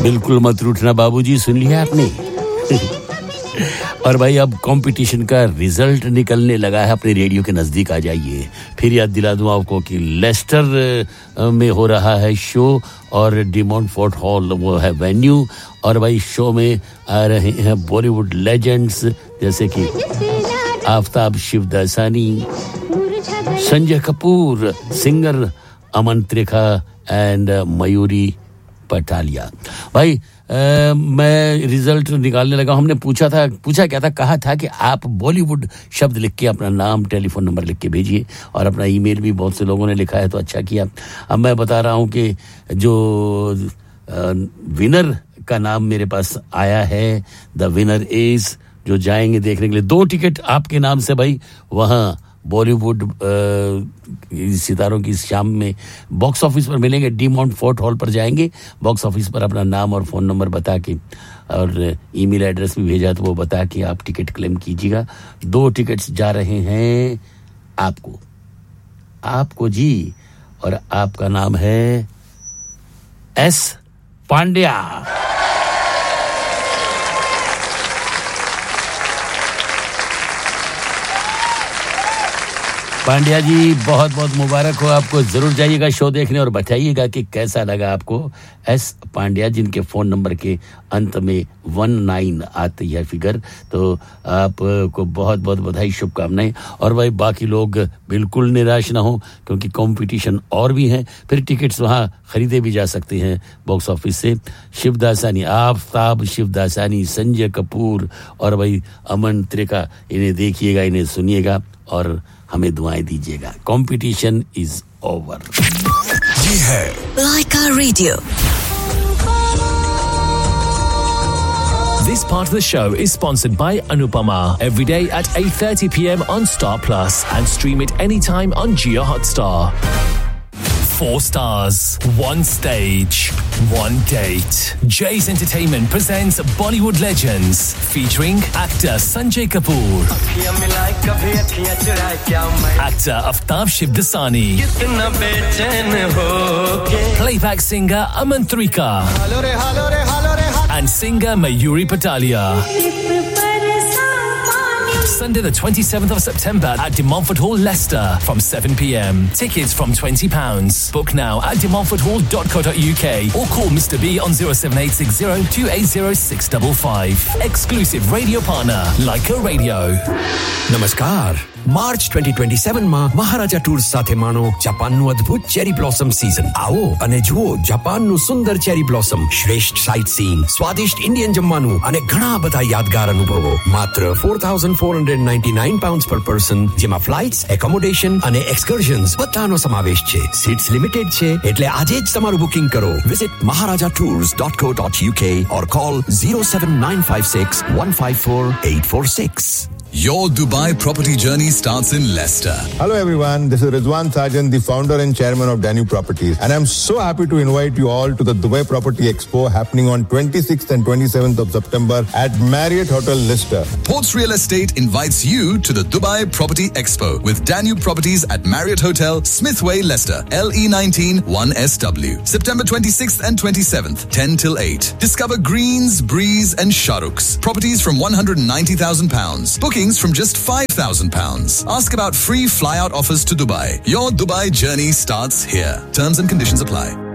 बिल्कुल मत रूठना बाबूजी, सुन लिया आपने? और भाई अब कंपटीशन का रिजल्ट निकलने लगा है, अपने रेडियो के नज़दीक आ जाइए। फिर याद दिला दूं आपको कि लेस्टर में हो रहा है शो और डी मॉन्टफोर्ट हॉल वो है वेन्यू। और भाई शो में आ रहे हैं बॉलीवुड लेजेंड्स जैसे कि Aftab Shivdasani, Sanjay Kapoor, singer Aman Trikha and Mayuri पटालिया। भाई मैं रिजल्ट निकालने लगा। हमने पूछा क्या था, कहा था कि आप बॉलीवुड शब्द लिख के अपना नाम टेलीफोन नंबर लिख के भेजिए और अपना ईमेल भी बहुत से लोगों ने लिखा है, तो अच्छा किया। अब मैं बता रहा हूं कि जो विनर का नाम मेरे पास आया है, द विनर इज, जो जाएंगे देखने के लिए 2 टिकट आपके नाम से भाई वहां बॉलीवुड सितारों की शाम में बॉक्स ऑफिस पर मिलेंगे। डी मॉन्टफोर्ट हॉल पर जाएंगे, बॉक्स ऑफिस पर अपना नाम और फ़ोन नंबर बता के और ईमेल एड्रेस भी भेजा तो वो बता के आप टिकट क्लेम कीजिएगा। 2 टिकट्स जा रहे हैं आपको जी, और आपका नाम है एस पांड्या। पांड्या जी बहुत बहुत मुबारक हो आपको। जरूर जाइएगा शो देखने और बताइएगा कि कैसा लगा आपको। एस पांड्या, जिनके फोन नंबर के अंत में 19 आती है फिगर, तो आपको बहुत बहुत बधाई, शुभकामनाएं। और भाई बाकी लोग बिल्कुल निराश ना हो क्योंकि कंपटीशन और भी है, फिर टिकट्स वहां खरीदे भी जा सकते हैं बॉक्स ऑफिस से। शिवदासानी, आफ्ताब शिवदासानी, संजय कपूर और भाई अमन त्रिखा, इन्हें देखिएगा, इन्हें सुनिएगा और हमें दुआएं दीजिएगा। Competition is over. ये है लाइका radio. This part of the show is sponsored by Anupama. Every day at 8:30 p.m. on Star Plus and stream it anytime on Jio Hotstar. 4 stars, 1 stage, 1 date. Jay's Entertainment presents Bollywood Legends featuring actor Sanjay Kapoor, actor Aftab Shivdasani, playback singer Aman Trika, and singer Mayuri Patalia. Sunday the 27th of September at De Montfort Hall, Leicester from 7 p.m. Tickets from £20. Book now at demontforthall.co.uk or call Mr. B on 07860 280 655. Exclusive radio partner, Leica Radio. નમસ્કાર. March 2027 માં મહારાજા tours સાથે માણો જાપાનનું અદ્ભુત cherry blossom season. આવો અને જુઓ જાપાનનું સુંદર cherry blossom, શ્રેષ્ઠ site seeing, સ્વાદિષ્ટ ઇન્ડિયન જમવાનું અને ઘણા બધા યાદગાર અનુભવો. માત્ર £4,499 પર પર્સન, જેમાં ફ્લાઇટ્સ, એકોમોડેશન અને એક્સકર્ઝન્સ બધાનો સમાવેશ છે. સીટ્સ લિમિટેડ છે, એટલે આજે જ તમારું બુકિંગ કરો. Visit maharajatours.co.uk or call 07956 154 846. Your Dubai property journey starts in Leicester. Hello everyone, this is Rizwan Sarjan, the founder and chairman of Danube Properties, and I'm so happy to invite you all to the Dubai Property Expo happening on 26th and 27th of September at Marriott Hotel Leicester. Ports Real Estate invites you to the Dubai Property Expo with Danube Properties at Marriott Hotel, Smithway, Leicester, LE19 1SW. September 26th and 27th, 10 till 8. Discover Greens, Breeze and Shahruk's. Properties from £190,000. Bookings from just £5,000. Ask about free fly-out offers to Dubai. Your Dubai journey starts here. Terms and conditions apply.